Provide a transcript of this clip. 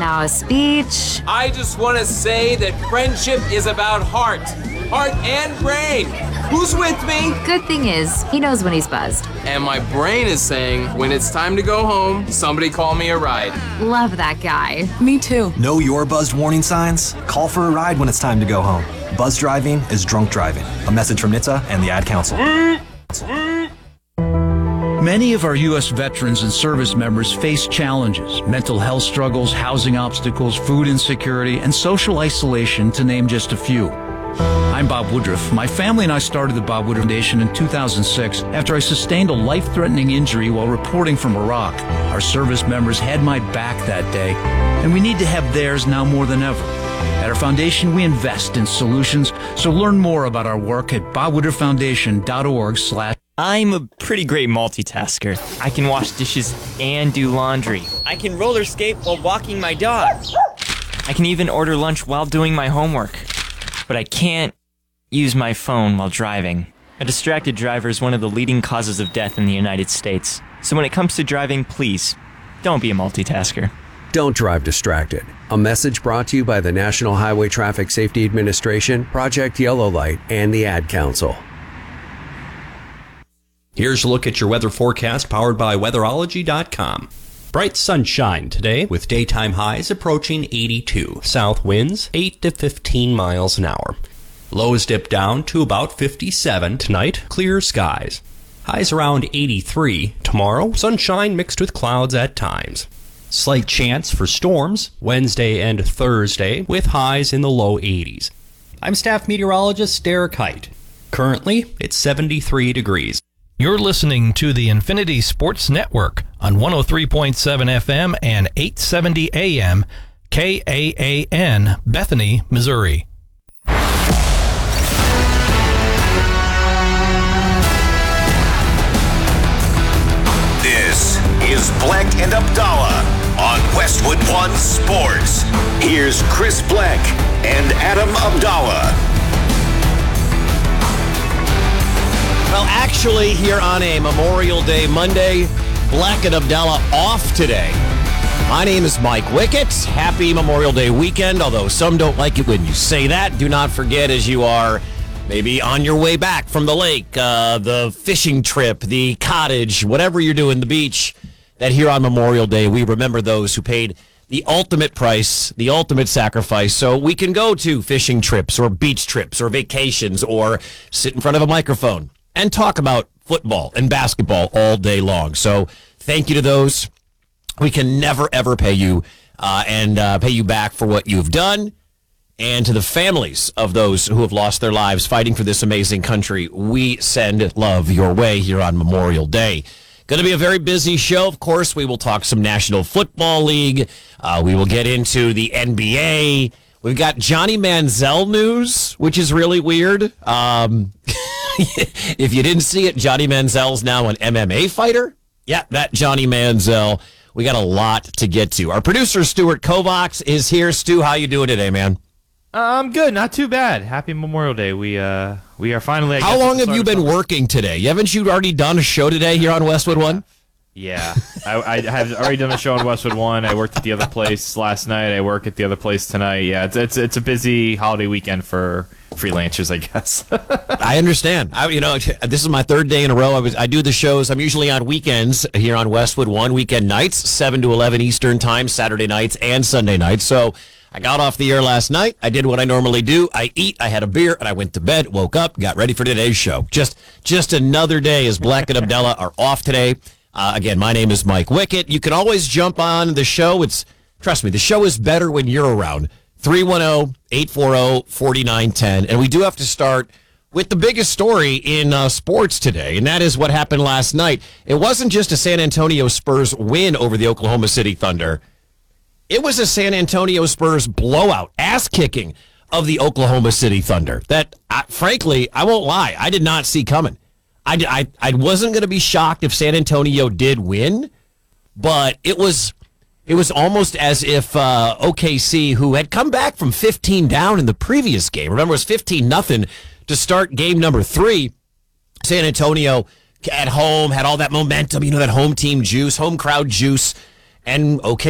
now a speech. I just want to say that friendship is about heart and brain. Who's with me? Good thing is, he knows when he's buzzed. And my brain is saying, when it's time to go home, somebody call me a ride. Love that guy. Me too. Know your buzzed warning signs? Call for a ride when it's time to go home. Buzz driving is drunk driving. A message from NHTSA and the Ad Council. Many of our U.S. veterans and service members face challenges, mental health struggles, housing obstacles, food insecurity, and social isolation, to name just a few. I'm Bob Woodruff. My family and I started the Bob Woodruff Foundation in 2006 after I sustained a life-threatening injury while reporting from Iraq. Our service members had my back that day, and we need to have theirs now more than ever. At our foundation, we invest in solutions, so learn more about our work at bobwoodrufffoundation.org/. I'm a pretty great multitasker. I can wash dishes and do laundry. I can roller skate while walking my dog. I can even order lunch while doing my homework. But I can't use my phone while driving. A distracted driver is one of the leading causes of death in the United States. So when it comes to driving, please, don't be a multitasker. Don't drive distracted. A message brought to you by the National Highway Traffic Safety Administration, Project Yellow Light, and the Ad Council. Here's a look at your weather forecast powered by weatherology.com. Bright sunshine today with daytime highs approaching 82. South winds 8 to 15 miles an hour. Lows dip down to about 57 tonight. Clear skies. Highs around 83. Tomorrow, sunshine mixed with clouds at times. Slight chance for storms Wednesday and Thursday with highs in the low 80s. I'm staff meteorologist Derek Height. Currently, it's 73 degrees. You're listening to the Infinity Sports Network on 103.7 FM and 870 AM, KAAN, Bethany, Missouri. This is Black and Abdallah on Westwood One Sports. Here's Chris Black and Adam Abdallah. Well, actually, here on a Memorial Day Monday, Black and Abdallah off today. My name is Mike Wickett. Happy Memorial Day weekend, although some don't like it when you say that. Do not forget, as you are maybe on your way back from the lake, the fishing trip, the cottage, whatever you're doing, the beach, that here on Memorial Day, we remember those who paid the ultimate price, the ultimate sacrifice, so we can go to fishing trips or beach trips or vacations or sit in front of a microphone and talk about football and basketball all day long. So thank you to those. We can never, ever pay you and pay you back for what you've done. And to the families of those who have lost their lives fighting for this amazing country, we send love your way here on Memorial Day. Going to be a very busy show. Of course, we will talk some National Football League. We will get into the NBA. We've got Johnny Manziel news, which is really weird. If you didn't see it, Johnny Manziel's now an MMA fighter. Yeah, that Johnny Manziel. We got a lot to get to. Our producer, Stuart Kovacs, is here. Stu, how you doing today, man? I'm good. Not too bad. Happy Memorial Day. We are finally... How long have you been working today? Haven't you already done a show today here on Westwood One? Yeah. I have already done a show on Westwood One. I worked at the other place last night. I work at the other place tonight. Yeah, it's a busy holiday weekend for freelancers, I guess. I understand. This is my third day in a row. I do the shows. I'm usually on weekends here on Westwood One, weekend nights, 7 to 11 Eastern time, Saturday nights and Sunday nights. So I got off the air last night. I did what I normally do. I had a beer, and I went to bed, woke up, got ready for today's show. Just another day as Black and Abdallah are off today. Again, my name is Mike Wickett. You can always jump on the show. Trust me, the show is better when you're around. 310-840-4910. And we do have to start with the biggest story in sports today, and that is what happened last night. It wasn't just a San Antonio Spurs win over the Oklahoma City Thunder. It was a San Antonio Spurs blowout, ass-kicking of the Oklahoma City Thunder. That, frankly, I won't lie, I did not see coming. I wasn't going to be shocked if San Antonio did win, but it was almost as if OKC, who had come back from 15 down in the previous game, remember it was 15-0 to start game number 3. San Antonio at home had all that momentum, that home team juice, home crowd juice, and